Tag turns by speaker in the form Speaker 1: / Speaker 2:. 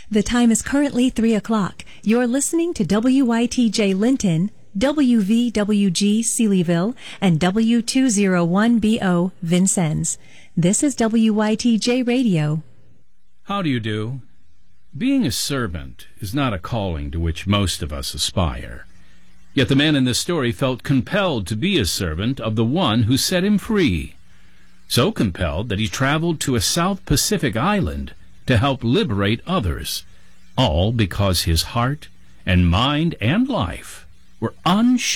Speaker 1: The time is currently 3 o'clock. You're listening to WYTJ Linton, WVWG Sealyville, and W201BO Vincennes. This is WYTJ Radio.
Speaker 2: How do you do? Being a servant is not a calling to which most of us aspire. Yet the man in this story felt compelled to be a servant of the one who set him free. So compelled that he traveled to a South Pacific island to help liberate others, all because his heart and mind and life were unshaken.